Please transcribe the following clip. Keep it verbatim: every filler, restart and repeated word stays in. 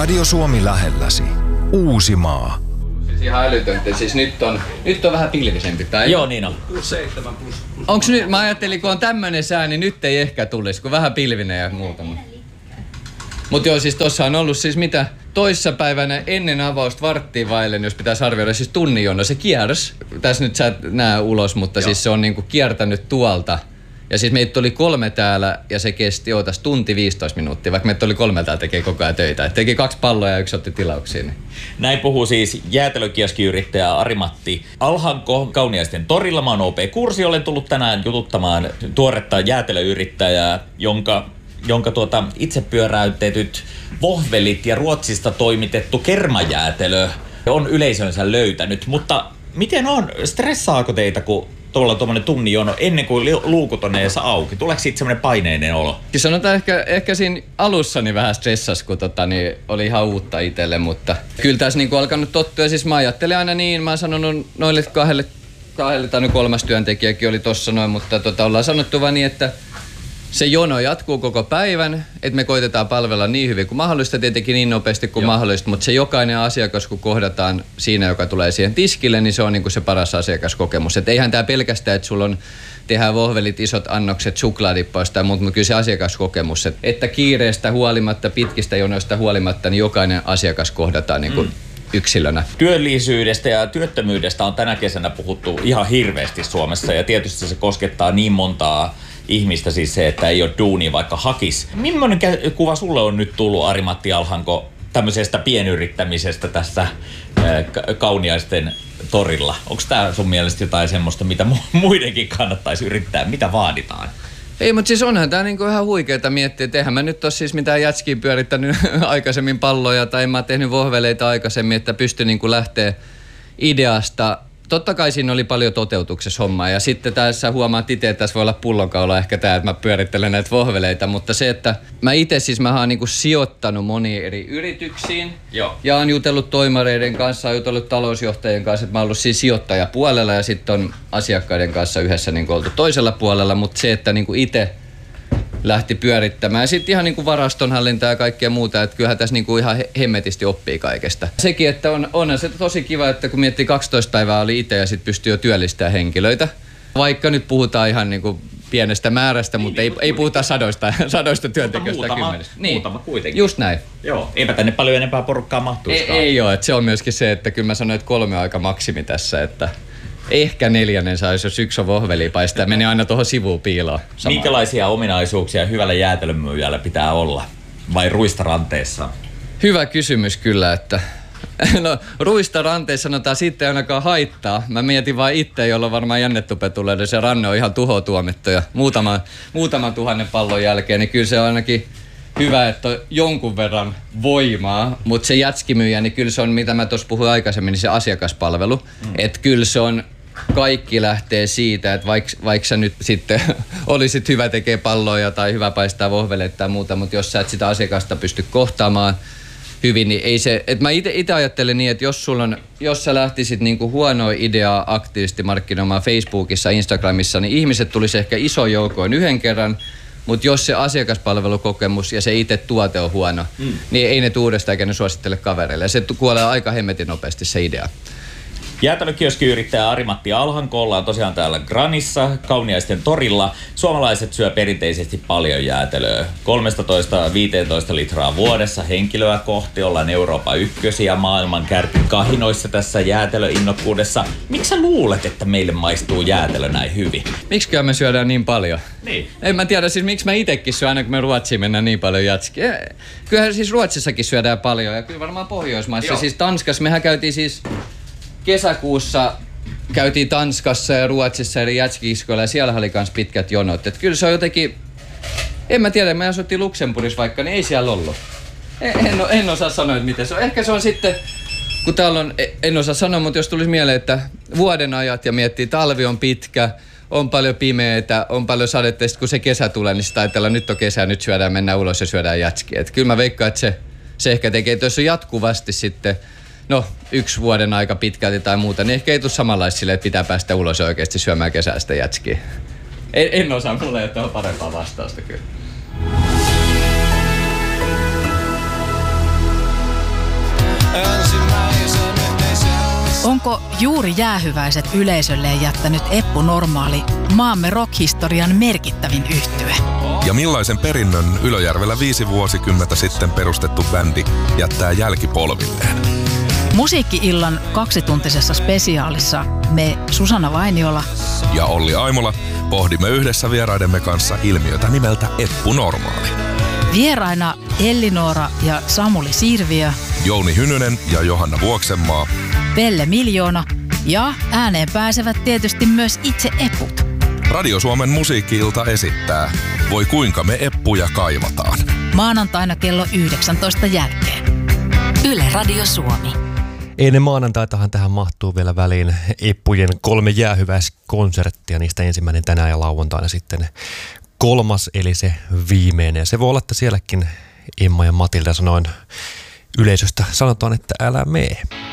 Radio Suomi lähelläsi. Uusimaa. Siis ihan älytöntä. Siis nyt on, nyt on vähän pilvisempi. Tai joo, niin on. Plus seitsemän plus. Onks nyt, mä ajattelin, kun on tämmönen sää, niin nyt ei ehkä tulisi, kun vähän pilvinen ja muuta. Mut joo, siis tossa on ollut siis mitä toissapäivänä ennen avausta varttiin vaillen, jos pitäisi arvioida, siis tunnin jono. Se kiersi. Tässä nyt sä et näe ulos, mutta joo. Siis se on niinku kiertänyt tuolta. Ja siis meitä oli kolme täällä ja se kesti ootas tunti viisitoista minuuttia, vaikka meitä oli kolme täällä tekee koko ajan töitä. Et teki kaksi palloa ja yksi otti tilauksia. Niin. Näin puhuu siis jäätelökioskiyrittäjä Ari-Matti Alhanko Kauniaisten torilla. Mä oon O P-kursi, olen tullut tänään jututtamaan tuoretta jäätelöyrittäjää, jonka, jonka tuota itse pyöräytetyt vohvelit ja Ruotsista toimitettu kermajäätelö on yleisönsä löytänyt. Mutta miten on, stressaako teitä, kun tuolla tuommoinen tunnin jono ennen kuin luukut on edes auki? Tuleeko siitä semmoinen paineinen olo? Sanotaan ehkä, ehkä siinä alussa niin vähän stressas, kun tota, niin oli ihan uutta itselle, mutta kyllä tässä niin alkanut tottua. Siis mä ajattelin aina niin, mä oon sanonut noille kahdelle, kahdelle tai kolmas työntekijäkin oli tossa noin, mutta tota, ollaan sanottu vaan niin, että se jono jatkuu koko päivän, että me koitetaan palvella niin hyvin kuin mahdollista, tietenkin niin nopeasti kuin Joo. mahdollista, mutta se jokainen asiakas, kun kohdataan siinä, joka tulee siihen tiskille, niin se on niin kuin se paras asiakaskokemus. Et eihän tämä pelkästään, että sulla on tehdään vohvelit, isot annokset, suklaadippausta ja muut, mutta kyllä se asiakaskokemus, että, että kiireestä huolimatta, pitkistä jonoista huolimatta, niin jokainen asiakas kohdataan niin kuin mm. yksilönä. Työllisyydestä ja työttömyydestä on tänä kesänä puhuttu ihan hirveästi Suomessa ja tietysti se koskettaa niin montaa ihmistä, siis se, että ei ole duunia vaikka hakis. Millainen kuva sulle on nyt tullut, Ari-Matti Alhanko, tämmöisestä pienyrittämisestä tässä ää, Kauniaisten torilla? Onko tää sun mielestä jotain semmoista, mitä muidenkin kannattaisi yrittää? Mitä vaaditaan? Ei, mutta siis onhan tää niinku ihan huikeeta miettiä, että eihän mä nyt ole siis mitään jätskiä pyörittänyt aikaisemmin palloja tai en mä tehnyt vohveleita aikaisemmin, että pystyn niinku lähteä ideasta. Totta kai siinä oli paljon toteutuksessa hommaa ja sitten tässä huomaat itse, että tässä voi olla pullonkaula ehkä tää, että mä pyörittelen näitä vohveleita, mutta se, että mä itse siis mä oon niinku sijoittanut moniin eri yrityksiin Joo. ja oon jutellut toimareiden kanssa, oon jutellut talousjohtajien kanssa, että mä oon ollut siis sijoittajapuolella ja sitten on asiakkaiden kanssa yhdessä niinku oltu toisella puolella, mutta se, että niinku itse lähti pyörittämään. Ja sitten ihan niinku varastonhallintaa ja kaikkea muuta, että kyllähän tässä niinku ihan hemmetisti oppii kaikesta. Sekin, että on, onhan se tosi kiva, että kun miettii kaksitoista päivää oli itse ja sitten pystyy jo työllistämään henkilöitä. Vaikka nyt puhutaan ihan niinku pienestä määrästä, niin, mutta niin, ei, ei puhuta sadoista, sadoista työntekijöistä muutama, kymmenestä. Niin, muutama kuitenkin. Just näin. Joo, eipä tänne paljon enempää porukkaa mahtuisikaan. Ei, ei ole, että se on myöskin se, että kyllä mä sanoin, että kolme aika maksimi tässä, että ehkä neljännen saisi, jos yksi on vohveli paistaa ja menee aina tuohon sivuun piiloon. Samaan. Minkälaisia ominaisuuksia hyvällä jäätelönmyyjällä pitää olla? Vai ruista ranteessa? Hyvä kysymys kyllä, että no ruista ranteessa sanotaan sitten ainakaan haittaa. Mä mietin vaan itse, jolla varmaan jännettupetuleiden se ranne on ihan tuhotuomittu ja muutama, muutaman tuhannen pallon jälkeen, niin kyllä se on ainakin hyvä, että on jonkun verran voimaa, mutta se jätskimyyjä, niin kyllä se on, mitä mä tuossa puhuin aikaisemmin, niin se asiakaspalvelu. Mm. Että kyllä se on, kaikki lähtee siitä, että vaikka vaik sä nyt sitten olisit hyvä tekee palloja tai hyvä paistaa vohveleita tai muuta, mutta jos sä et sitä asiakasta pysty kohtaamaan hyvin, niin ei se, että mä ite ajattelen niin, että jos sulla on, jos sä lähtisit niinku huonoa ideaa aktiivisesti markkinoimaan Facebookissa, Instagramissa, niin ihmiset tulisi ehkä iso joukoin yhden kerran, mutta jos se asiakaspalvelukokemus ja se itse tuote on huono, mm. niin ei ne uudestaan eikä ne suosittele kavereille. Ja se kuolee aika hemmetin nopeasti se idea. Jäätelökioskiyrittäjä Ari-Matti Alhanko ollaan tosiaan täällä Granissa, Kauniaisten torilla. Suomalaiset syö perinteisesti paljon jäätelöä. kolmetoista viisitoista litraa vuodessa henkilöä kohti. Ollaan Euroopan ykkösiä maailman kärkikahinoissa tässä jäätelöinnokkuudessa. Miksi sä luulet, että meille maistuu jäätelö näin hyvin? Miksiköhän me syödään niin paljon? Niin. En mä tiedä, siis miksi mä itekin syön aina, kun me Ruotsiin mennään niin paljon jätskiä. Kyllähän siis Ruotsissakin syödään paljon ja kyllä varmaan Pohjoismaissa. Joo. Siis Tanskassa mehän käytiin siis kesäkuussa käytiin Tanskassa ja Ruotsissa eri jätskikiskoilla ja siellä oli kans pitkät jonot. Et kyllä se on jotenkin, en mä tiedä, me asuttiin Luxemburgissa vaikka, niin ei siellä ollut. En, en, en osaa sanoa, että miten se on. Ehkä se on sitten, kun täällä on, en osaa sanoa, mutta jos tulisi mieleen, että vuoden ajat ja miettii, talvi on pitkä, on paljon pimeää, on paljon sadetta, ja kun se kesä tulee, niin sitä ajatellaan, nyt on kesä, nyt syödään, mennään ulos ja syödään jätskiä. Et kyllä mä veikkaan, että se, se ehkä tekee, että jos on jatkuvasti sitten, no yksi vuoden aika pitkälti tai muuta, niin ehkä ei tule samanlaista silleen, että pitää päästä ulos oikeasti syömään kesästä jätskiä. En, en osaa, mulle ei ole parempaa vastausta kyllä. Onko juuri jäähyväiset yleisölleen jättänyt Eppu Normaali maamme rockhistorian merkittävin yhtye? Ja millaisen perinnön Ylöjärvellä viisi vuosikymmentä sitten perustettu bändi jättää jälkipolvilleen? Musiikki-illan kaksituntisessa spesiaalissa me Susanna Vainiola ja Olli Aimola pohdimme yhdessä vieraidemme kanssa ilmiötä nimeltä Eppu Normaali. Vieraina Elli-Noora ja Samuli Sirviö, Jouni Hynynen ja Johanna Vuoksenmaa, Pelle Miljoona ja ääneen pääsevät tietysti myös itse eput. Radio Suomen musiikki-ilta esittää Voi kuinka me eppuja kaivataan. Maanantaina kello yhdeksäntoista jälkeen. Yle Radio Suomi. Ennen maanantaitahan tähän mahtuu vielä väliin Eppujen kolme jäähyväiskonserttia. Niistä ensimmäinen tänään ja lauantaina sitten kolmas, eli se viimeinen. Ja se voi olla, että sielläkin Emma ja Matilda sanoin yleisöstä sanotaan, että älä mee.